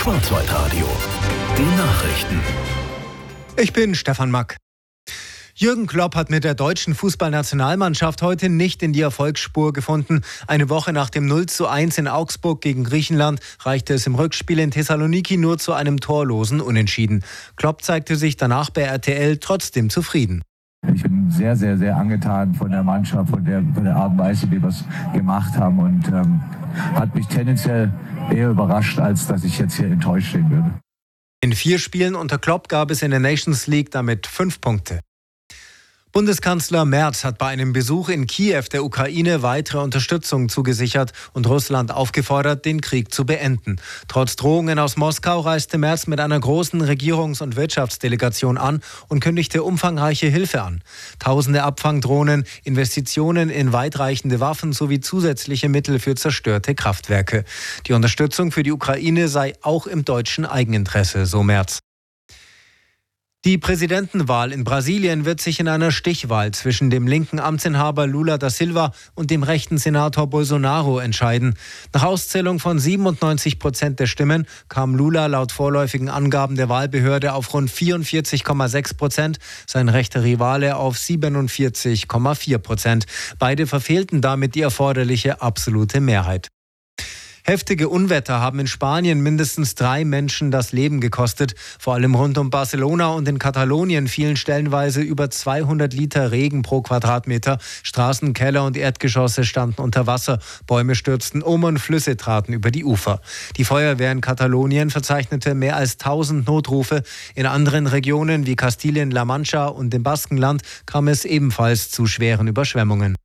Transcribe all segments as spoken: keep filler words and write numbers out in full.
Schwarzwaldradio. Die Nachrichten. Ich bin Stefan Mack. Jürgen Klopp hat mit der deutschen Fußballnationalmannschaft heute nicht in die Erfolgsspur gefunden. Eine Woche nach dem null zu eins in Augsburg gegen Griechenland reichte es im Rückspiel in Thessaloniki nur zu einem torlosen Unentschieden. Klopp zeigte sich danach bei R T L trotzdem zufrieden. Ich bin sehr, sehr, sehr angetan von der Mannschaft, von der, von der Art und Weise, wie wir es gemacht haben, und ähm, hat mich tendenziell eher überrascht, als dass ich jetzt hier enttäuscht stehen würde. In vier Spielen unter Klopp gab es in der Nations League damit fünf Punkte. Bundeskanzler Merz hat bei einem Besuch in Kiew der Ukraine weitere Unterstützung zugesichert und Russland aufgefordert, den Krieg zu beenden. Trotz Drohungen aus Moskau reiste Merz mit einer großen Regierungs- und Wirtschaftsdelegation an und kündigte umfangreiche Hilfe an. Tausende Abfangdrohnen, Investitionen in weitreichende Waffen sowie zusätzliche Mittel für zerstörte Kraftwerke. Die Unterstützung für die Ukraine sei auch im deutschen Eigeninteresse, so Merz. Die Präsidentenwahl in Brasilien wird sich in einer Stichwahl zwischen dem linken Amtsinhaber Lula da Silva und dem rechten Senator Bolsonaro entscheiden. Nach Auszählung von siebenundneunzig Prozent der Stimmen kam Lula laut vorläufigen Angaben der Wahlbehörde auf rund vierundvierzig Komma sechs Prozent, sein rechter Rivale auf siebenundvierzig Komma vier Prozent. Beide verfehlten damit die erforderliche absolute Mehrheit. Heftige Unwetter haben in Spanien mindestens drei Menschen das Leben gekostet. Vor allem rund um Barcelona und in Katalonien fielen stellenweise über zweihundert Liter Regen pro Quadratmeter. Straßen, Keller und Erdgeschosse standen unter Wasser. Bäume stürzten um und Flüsse traten über die Ufer. Die Feuerwehr in Katalonien verzeichnete mehr als tausend Notrufe. In anderen Regionen wie Kastilien-La Mancha und dem Baskenland kam es ebenfalls zu schweren Überschwemmungen.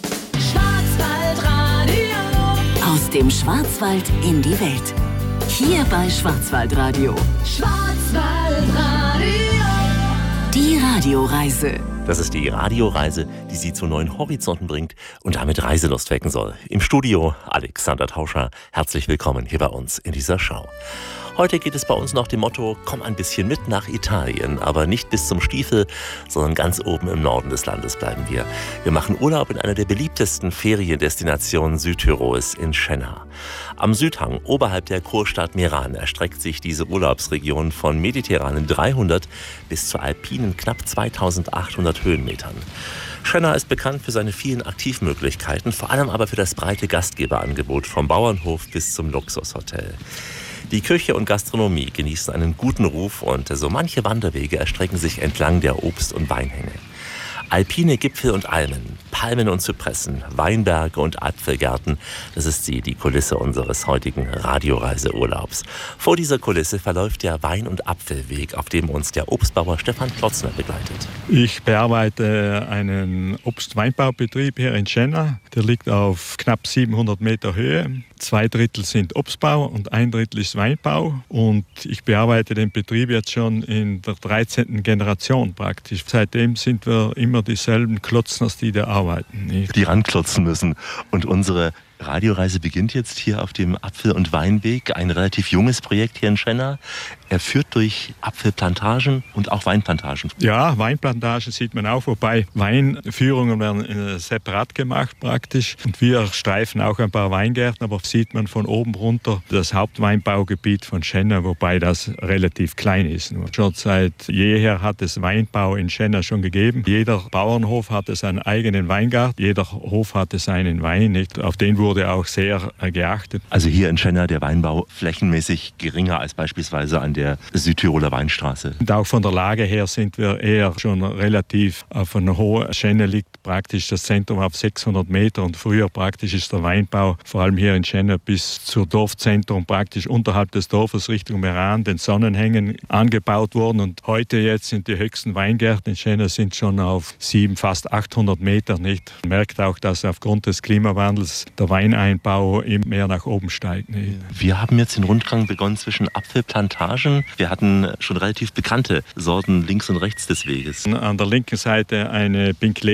Aus dem Schwarzwald in die Welt. Hier bei Schwarzwaldradio. Schwarzwaldradio. Die Radioreise. Das ist die Radioreise, die Sie zu neuen Horizonten bringt und damit Reiselust wecken soll. Im Studio Alexander Tauscher. Herzlich willkommen hier bei uns in dieser Show. Heute geht es bei uns nach dem Motto, komm ein bisschen mit nach Italien, aber nicht bis zum Stiefel, sondern ganz oben im Norden des Landes bleiben wir. Wir machen Urlaub in einer der beliebtesten Feriendestinationen Südtirols, in Schenna. Am Südhang, oberhalb der Kurstadt Meran, erstreckt sich diese Urlaubsregion von mediterranen dreihundert bis zu alpinen knapp zweitausendachthundert Höhenmetern. Schenna ist bekannt für seine vielen Aktivmöglichkeiten, vor allem aber für das breite Gastgeberangebot vom Bauernhof bis zum Luxushotel. Die Küche und Gastronomie genießen einen guten Ruf und so manche Wanderwege erstrecken sich entlang der Obst- und Weinhänge. Alpine Gipfel und Almen, Palmen und Zypressen, Weinberge und Apfelgärten, das ist sie, die Kulisse unseres heutigen Radioreiseurlaubs. Vor dieser Kulisse verläuft der Wein- und Apfelweg, auf dem uns der Obstbauer Stefan Klotzner begleitet. Ich bearbeite einen Obst-Weinbaubetrieb hier in Schenna. Der liegt auf knapp siebenhundert Meter Höhe. Zwei Drittel sind Obstbau und ein Drittel ist Weinbau. Und ich bearbeite den Betrieb jetzt schon in der dreizehnten Generation praktisch. Seitdem sind wir immer dieselben Klotzners, die da arbeiten. Nicht? Die ranklotzen müssen. Und unsere Radioreise beginnt jetzt hier auf dem Apfel- und Weinweg, ein relativ junges Projekt hier in Schenna. Er führt durch Apfelplantagen und auch Weinplantagen. Ja, Weinplantagen sieht man auch, wobei Weinführungen werden äh, separat gemacht praktisch. Und wir streifen auch ein paar Weingärten, aber sieht man von oben runter das Hauptweinbaugebiet von Schenna, wobei das relativ klein ist. Nur schon seit jeher hat es Weinbau in Schenna schon gegeben. Jeder Bauernhof hatte seinen eigenen Weingarten, jeder Hof hatte seinen Wein, nicht? Auf den wurde auch sehr äh, geachtet. Also hier in Schenna der Weinbau flächenmäßig geringer als beispielsweise an der Südtiroler Weinstraße. Und auch von der Lage her sind wir eher schon relativ auf einer hohen. Schenna liegt praktisch das Zentrum auf sechshundert Meter und früher praktisch ist der Weinbau, vor allem hier in Schenna, bis zur Dorfzentrum praktisch unterhalb des Dorfes Richtung Meran, den Sonnenhängen angebaut worden. Und heute jetzt sind die höchsten Weingärten in Schenna sind schon auf sieben, fast achthundert Meter. Nicht? Man merkt auch, dass aufgrund des Klimawandels der Weineinbau immer mehr nach oben steigt. Nicht? Wir haben jetzt den Rundgang begonnen zwischen Apfelplantagen. Wir hatten schon relativ bekannte Sorten links und rechts des Weges. An der linken Seite eine Pinklé